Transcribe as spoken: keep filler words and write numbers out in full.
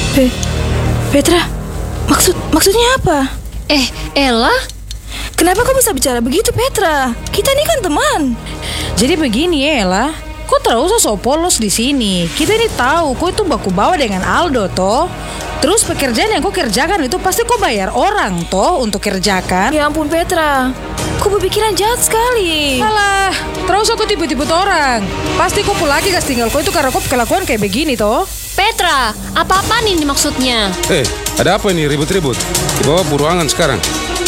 Pe Petra, maksud maksudnya apa? Eh, Ella? Kenapa kau bisa bicara begitu, Petra? Kita ini kan teman. Jadi begini ya, Ella. Kau terus sok polos di sini. Kita ini tahu kau itu baku bawa dengan Aldo toh. Terus pekerjaan yang kau kerjakan itu pasti kau bayar orang toh untuk kerjakan. Ya ampun, Petra. Kau berpikiran jahat sekali. Alah, terus aku tipu-tipu orang. Pasti kau pulang lagi gas tinggal kau itu karena kau kelakuan kayak begini toh. Petra, apa-apaan ini maksudnya? Eh, ada apa ini ribut-ribut? Dibawa buruangan sekarang.